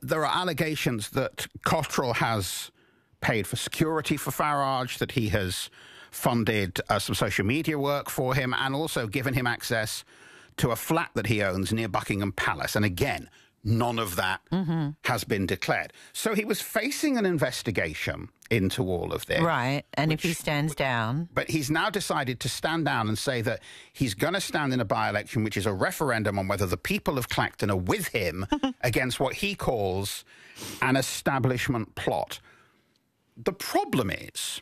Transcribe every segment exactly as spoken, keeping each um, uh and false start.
there are allegations that Cottrell has paid for security for Farage, that he has funded uh, some social media work for him, and also given him access to a flat that he owns near Buckingham Palace. And again, none of that mm-hmm. has been declared. So he was facing an investigation into all of this. Right, and which, if he stands down... But he's now decided to stand down and say that he's going to stand in a by-election, which is a referendum on whether the people of Clacton are with him against what he calls an establishment plot. The problem is,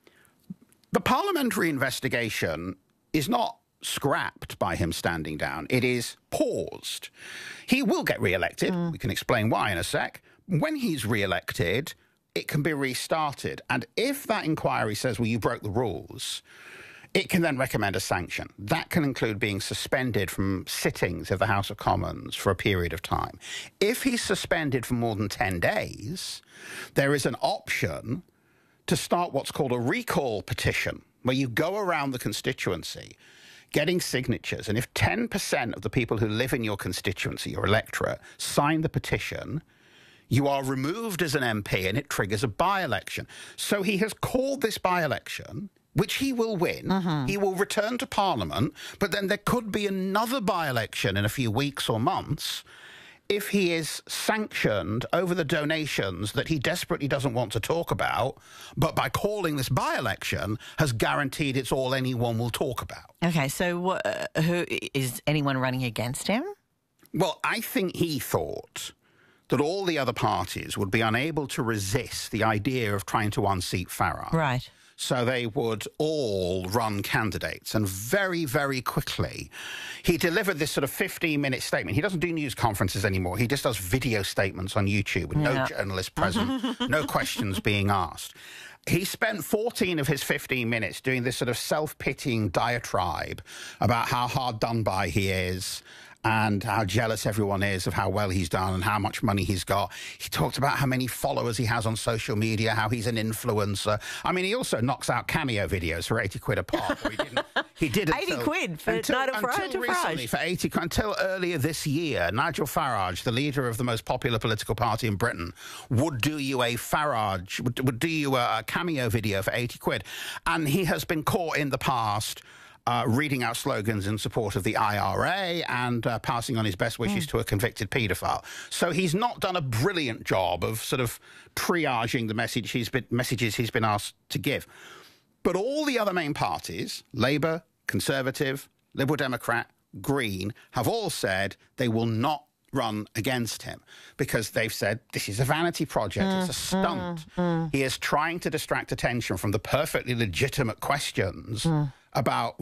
the parliamentary investigation is not scrapped by him standing down. It is paused. He will get re-elected. Mm. We can explain why in a sec. When he's re-elected, it can be restarted. And if that inquiry says, well, you broke the rules, it can then recommend a sanction. That can include being suspended from sittings of the House of Commons for a period of time. If he's suspended for more than ten days, there is an option to start what's called a recall petition, where you go around the constituency getting signatures, and if ten percent of the people who live in your constituency, your electorate, sign the petition, you are removed as an M P and it triggers a by-election. So he has called this by-election, which he will win. Mm-hmm. He will return to Parliament, but then there could be another by-election in a few weeks or months if he is sanctioned over the donations that he desperately doesn't want to talk about, but by calling this by-election has guaranteed it's all anyone will talk about. Okay, so what, uh, who is anyone running against him? Well, I think he thought that all the other parties would be unable to resist the idea of trying to unseat Farage. Right. So they would all run candidates. And very, very quickly, he delivered this sort of fifteen-minute statement. He doesn't do news conferences anymore. He just does video statements on YouTube with no yeah. journalist present, no questions being asked. He spent fourteen of his fifteen minutes doing this sort of self-pitying diatribe about how hard done by he is, and how jealous everyone is of how well he's done and how much money he's got. He talked about how many followers he has on social media, how he's an influencer. I mean, he also knocks out cameo videos for eighty quid a pop. He, didn't, he did it eighty until, quid for until, Nigel Farage. Until recently, for eighty until earlier this year, Nigel Farage, the leader of the most popular political party in Britain, would do you a Farage, would, would do you a, a cameo video for eighty quid. And he has been caught in the past Uh, reading out slogans in support of the I R A and uh, passing on his best wishes mm. to a convicted paedophile. So he's not done a brilliant job of sort of triaging the message he's been, messages he's been asked to give. But all the other main parties, Labour, Conservative, Liberal Democrat, Green, have all said they will not run against him because they've said this is a vanity project, mm, it's a stunt. Mm, mm. He is trying to distract attention from the perfectly legitimate questions mm. about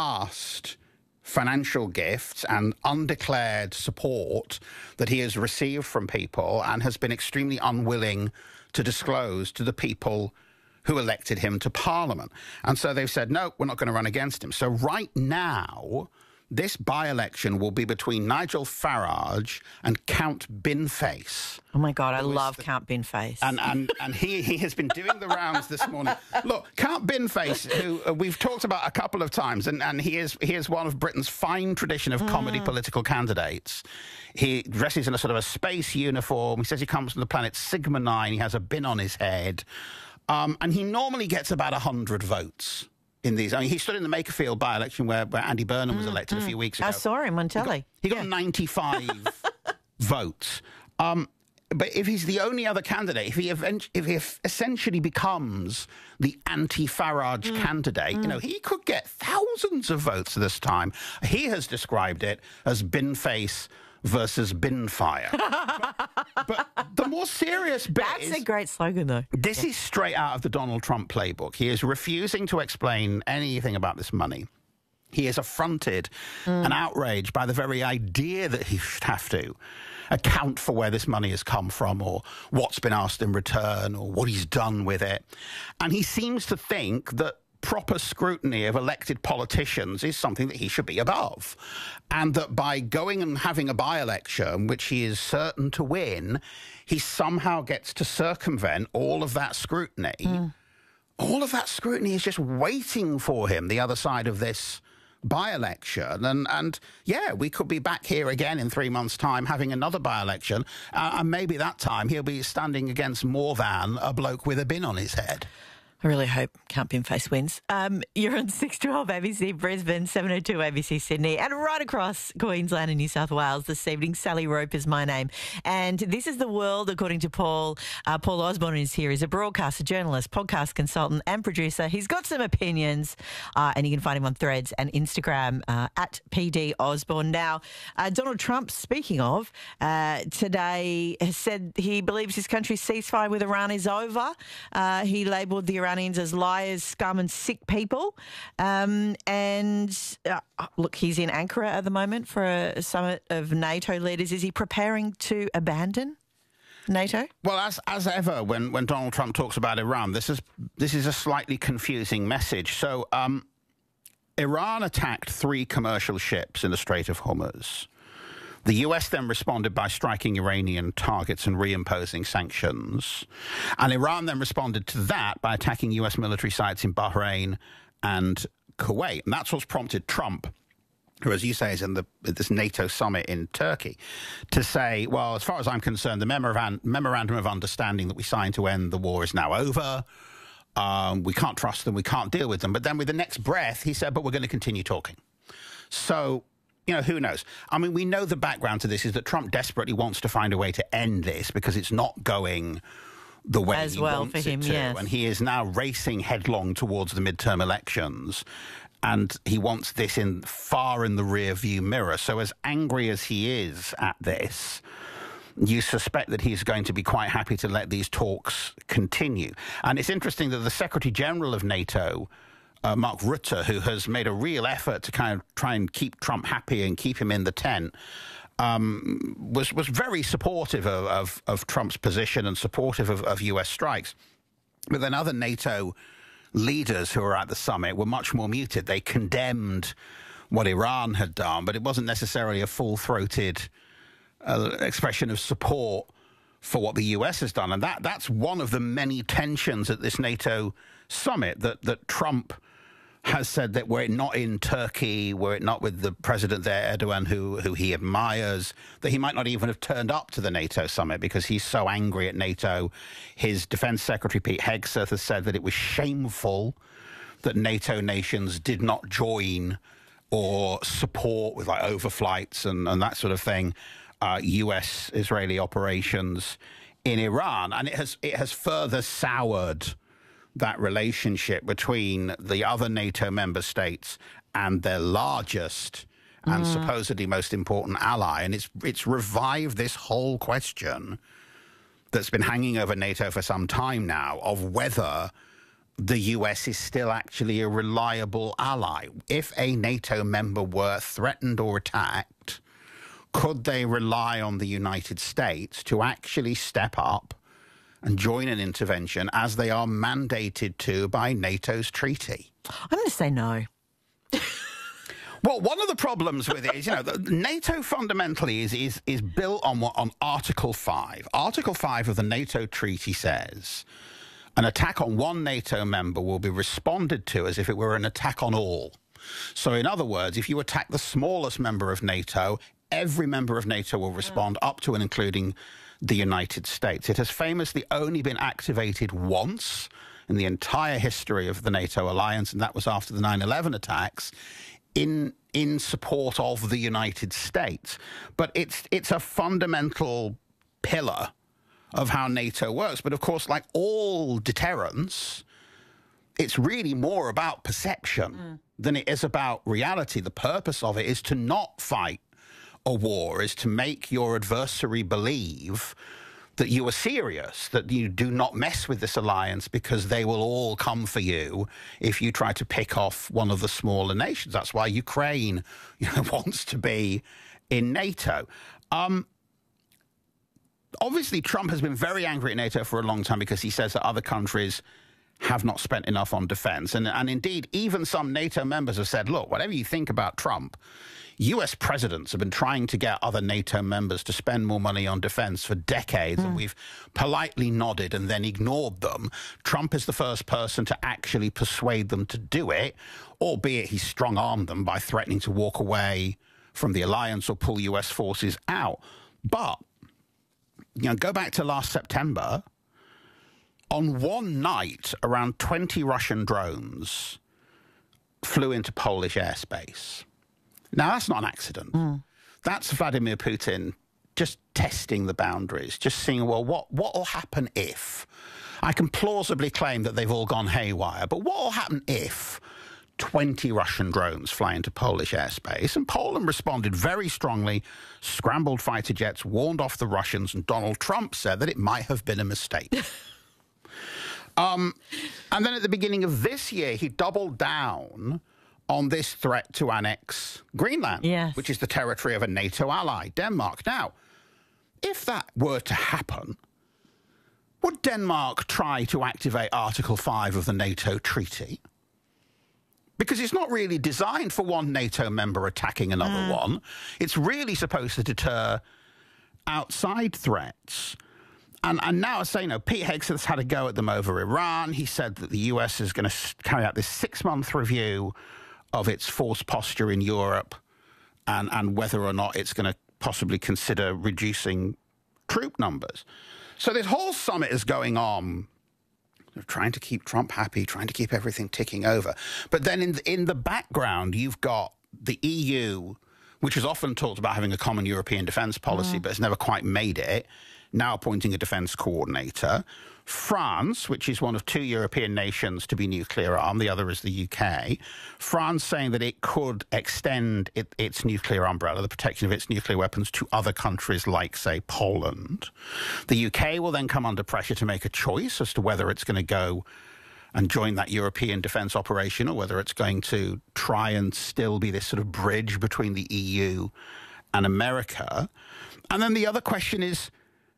vast financial gifts and undeclared support that he has received from people and has been extremely unwilling to disclose to the people who elected him to Parliament. And so they've said, no, we're not going to run against him. So right now, this by-election will be between Nigel Farage and Count Binface. Oh, my God, I love the, Count Binface. And and, and he, he has been doing the rounds this morning. Look, Count Binface, who uh, we've talked about a couple of times, and, and he is he is one of Britain's fine tradition of mm. comedy political candidates. He dresses in a sort of a space uniform. He says he comes from the planet Sigma nine. He has a bin on his head. Um, and he normally gets about one hundred votes. In these, I mean, he stood in the Makerfield by-election where, where Andy Burnham was elected mm, mm. a few weeks ago. I saw him on telly. He got, he got yeah. ninety-five votes. Um, but if he's the only other candidate, if he event- if he essentially becomes the anti-Farage mm. candidate, mm. you know, he could get thousands of votes this time. He has described it as Binface versus Binfire. but, but the more serious bit That's is, a great slogan, though. This yeah. is straight out of the Donald Trump playbook. He is refusing to explain anything about this money. He is affronted mm. and outraged by the very idea that he should have to account for where this money has come from or what's been asked in return or what he's done with it. And he seems to think that proper scrutiny of elected politicians is something that he should be above. And that by going and having a by-election, which he is certain to win, he somehow gets to circumvent all of that scrutiny. Mm. All of that scrutiny is just waiting for him the other side of this by-election. And, and yeah, we could be back here again in three months' time having another by-election. Uh, and maybe that time he'll be standing against more than a bloke with a bin on his head. I really hope Count Binface wins. Um, you're on six twelve A B C Brisbane, seven oh two A B C Sydney, and right across Queensland and New South Wales this evening. Sally Rope is my name. And this is the world, according to Paul. Uh, Paul Osborne is here. He's a broadcaster, journalist, podcast consultant and producer. He's got some opinions, uh, and you can find him on Threads and Instagram uh, at P D Osborne. Now, uh, Donald Trump, speaking of, uh, today has said he believes his country's ceasefire with Iran is over. Uh, he labelled the Iranians as liars, scum and sick people. Um, and uh, look, he's in Ankara at the moment for a summit of NATO leaders. Is he preparing to abandon NATO? Well, as as ever, when, when Donald Trump talks about Iran, this is this is a slightly confusing message. So um, Iran attacked three commercial ships in the Strait of Hormuz. The U S then responded by striking Iranian targets and reimposing sanctions. And Iran then responded to that by attacking U S military sites in Bahrain and Kuwait. And that's what's prompted Trump, who, as you say, is in the, this NATO summit in Turkey, to say, well, as far as I'm concerned, the memorandum, memorandum of understanding that we signed to end the war is now over. Um, we can't trust them. We can't deal with them. But then with the next breath, he said, but we're going to continue talking. So, you know, who knows? I mean, we know the background to this is that Trump desperately wants to find a way to end this because it's not going the way as he well wants for him, it to. yes. And he is now racing headlong towards the midterm elections. And he wants this in far in the rear view mirror. So as angry as he is at this, you suspect that he's going to be quite happy to let these talks continue. And it's interesting that the Secretary General of NATO, Uh, Mark Rutte, who has made a real effort to kind of try and keep Trump happy and keep him in the tent, um, was was very supportive of, of, of Trump's position and supportive of, of U S strikes. But then other NATO leaders who were at the summit were much more muted. They condemned what Iran had done, but it wasn't necessarily a full-throated uh, expression of support for what the U S has done. And that that's one of the many tensions at this NATO summit, that, that Trump has said that were it not in Turkey, were it not with the president there, Erdogan, who, who he admires, that he might not even have turned up to the NATO summit because he's so angry at NATO. His defense secretary, Pete Hegseth, has said that it was shameful that NATO nations did not join or support with like overflights and, and that sort of thing, uh, U S Israeli operations in Iran. And it has, it has further soured that relationship between the other NATO member states and their largest and mm. supposedly most important ally. And it's it's revived this whole question that's been hanging over NATO for some time now of whether the U S is still actually a reliable ally. If a NATO member were threatened or attacked, could they rely on the United States to actually step up and join an intervention as they are mandated to by NATO's treaty? I'm going to say no. Well, one of the problems with it is, you know, the, NATO fundamentally is, is, is built on what, on Article five. Article five of the NATO treaty says an attack on one NATO member will be responded to as if it were an attack on all. So in other words, if you attack the smallest member of NATO, every member of NATO will respond mm. up to and including the United States. It has famously only been activated once in the entire history of the NATO alliance, and that was after the nine eleven attacks, in in support of the United States. But it's it's a fundamental pillar of how NATO works. But of course, like all deterrence, it's really more about perception mm. than it is about reality. The purpose of it is to not fight a war, is to make your adversary believe that you are serious, that you do not mess with this alliance because they will all come for you if you try to pick off one of the smaller nations. That's why Ukraine, you know, wants to be in NATO. Um, obviously, Trump has been very angry at NATO for a long time because he says that other countries have not spent enough on defense. And, and indeed, even some NATO members have said, look, whatever you think about Trump, U S presidents have been trying to get other NATO members to spend more money on defense for decades, mm. and we've politely nodded and then ignored them. Trump is the first person to actually persuade them to do it, albeit he strong-armed them by threatening to walk away from the alliance or pull U S forces out. But, you know, go back to last September. On one night, around twenty Russian drones flew into Polish airspace. Now, that's not an accident. Mm. That's Vladimir Putin just testing the boundaries, just seeing, well, what what will happen if? I can plausibly claim that they've all gone haywire, but what will happen if twenty Russian drones fly into Polish airspace? And Poland responded very strongly, scrambled fighter jets, warned off the Russians, and Donald Trump said that it might have been a mistake. um, and then at the beginning of this year, he doubled down on this threat to annex Greenland, yes. which is the territory of a NATO ally, Denmark. Now, if that were to happen, would Denmark try to activate Article five of the NATO treaty? Because it's not really designed for one NATO member attacking another mm. one. It's really supposed to deter outside threats. And, and now, I say, you know, Pete Hegseth's had a go at them over Iran. He said that the U S is going to carry out this six-month review of its force posture in Europe and, and whether or not it's going to possibly consider reducing troop numbers. So this whole summit is going on, trying to keep Trump happy, trying to keep everything ticking over. But then in the, in the background, you've got the E U, which has often talked about having a common European defence policy, mm. but has never quite made it, now appointing a defence coordinator. France, which is one of two European nations to be nuclear armed, the other is the U K. France saying that it could extend it, its nuclear umbrella, the protection of its nuclear weapons, to other countries like, say, Poland. The U K will then come under pressure to make a choice as to whether it's going to go and join that European defence operation or whether it's going to try and still be this sort of bridge between the E U and America. And then the other question is,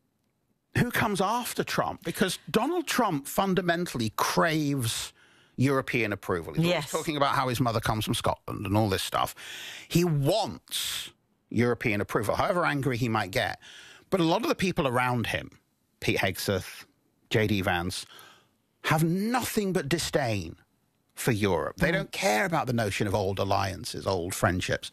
who comes after Trump? Because Donald Trump fundamentally craves European approval. He's yes. always talking about how his mother comes from Scotland and all this stuff. He wants European approval, however angry he might get. But a lot of the people around him, Pete Hegseth, J D Vance, have nothing but disdain for Europe. They mm. don't care about the notion of old alliances, old friendships.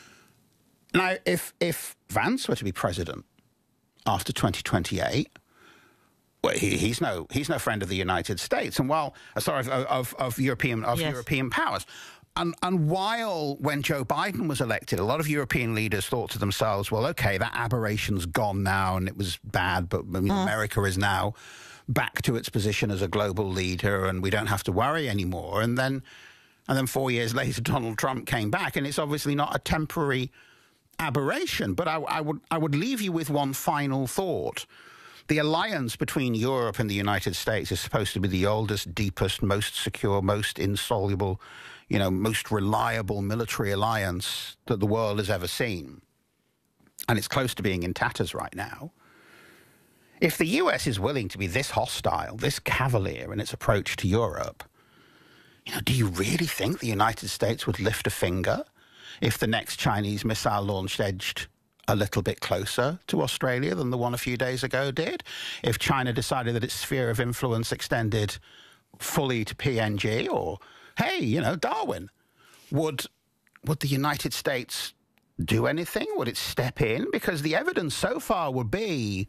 Now, if, if Vance were to be president after twenty twenty-eight, well, he, he's no he's no friend of the United States, and while uh, sorry of, of, of European of yes. European powers, and and while when Joe Biden was elected, a lot of European leaders thought to themselves, well, okay, that aberration's gone now, and it was bad, but I mean, mm. America is now back to its position as a global leader, and we don't have to worry anymore. And then and then four years later, Donald Trump came back, and it's obviously not a temporary aberration. But I, I would I would leave you with one final thought. The alliance between Europe and the United States is supposed to be the oldest, deepest, most secure, most insoluble, you know, most reliable military alliance that the world has ever seen. And it's close to being in tatters right now. If the U S is willing to be this hostile, this cavalier in its approach to Europe, you know, do you really think the United States would lift a finger if the next Chinese missile launch edged a little bit closer to Australia than the one a few days ago did? If China decided that its sphere of influence extended fully to P N G, or, hey, you know, Darwin, would would the United States do anything? Would it step in? Because the evidence so far would be,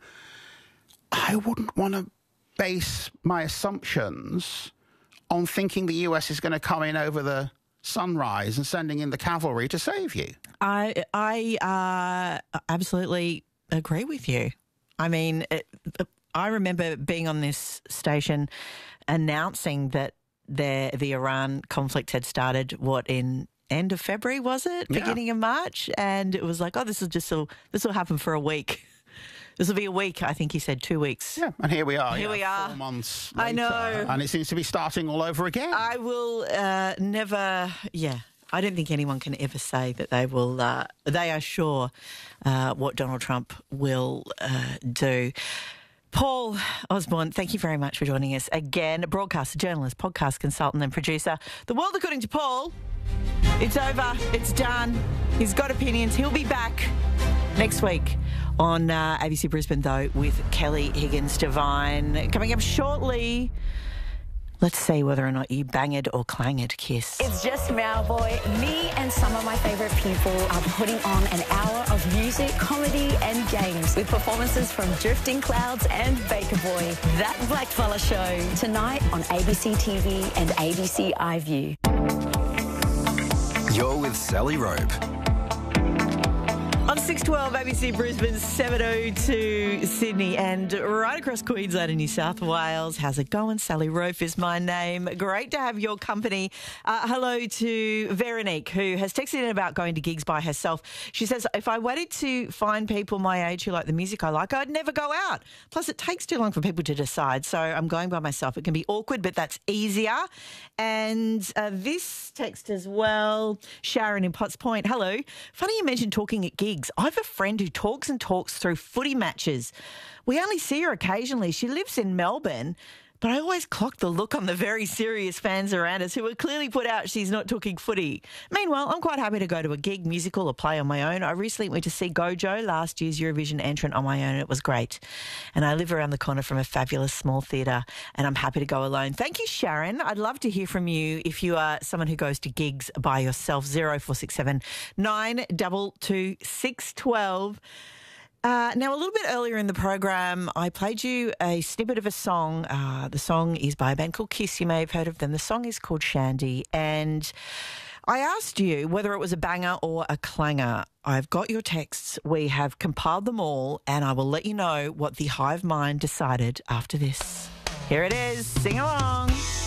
I wouldn't want to base my assumptions on thinking the U S is going to come in over the sunrise and sending in the cavalry to save you. I I uh, absolutely agree with you. I mean, it, I remember being on this station announcing that the the Iran conflict had started, what, in end of February, was it? Yeah. Beginning of March? And it was like, oh, this will just this will happen for a week. This will be a week. I think he said two weeks. Yeah, and here we are. Here yeah, we are. Four months later, I know. And it seems to be starting all over again. I will uh, never, yeah, I don't think anyone can ever say that they will, uh, they are sure uh, what Donald Trump will uh, do. Paul Osborne, thank you very much for joining us again. Broadcaster, journalist, podcast consultant and producer. The world according to Paul, it's over, it's done. He's got opinions. He'll be back next week on uh, A B C Brisbane, though, with Kelly Higgins-Devine. Coming up shortly, let's see whether or not you banged or clanged Kiss. It's just Mauboy. Me and some of my favourite people are putting on an hour of music, comedy and games with performances from Drifting Clouds and Baker Boy. That Blackfella Show tonight on A B C T V and A B C iView. You're with Sally Rope. On six twelve A B C Brisbane, seven oh two Sydney, and right across Queensland and New South Wales. How's it going? Sally Rope is my name. Great to have your company. Uh, hello to Veronique, who has texted in about going to gigs by herself. She says, if I waited to find people my age who like the music I like, I'd never go out. Plus, it takes too long for people to decide, so I'm going by myself. It can be awkward, but that's easier. And uh, this text as well, Sharon in Potts Point. Hello. Funny you mentioned talking at gigs. I have a friend who talks and talks through footy matches. We only see her occasionally. She lives in Melbourne, but I always clock the look on the very serious fans around us who are clearly put out she's not talking footy. Meanwhile, I'm quite happy to go to a gig, musical or play on my own. I recently went to see Gojo, last year's Eurovision entrant, on my own. It was great. And I live around the corner from a fabulous small theatre, and I'm happy to go alone. Thank you, Sharon. I'd love to hear from you if you are someone who goes to gigs by yourself. zero four six seven nine two two six one two. Uh, now, a little bit earlier in the program, I played you a snippet of a song. Uh, the song is by a band called Kiss. You may have heard of them. The song is called Shandy. And I asked you whether it was a banger or a clanger. I've got your texts. We have compiled them all, and I will let you know what the Hive Mind decided after this. Here it is. Sing along.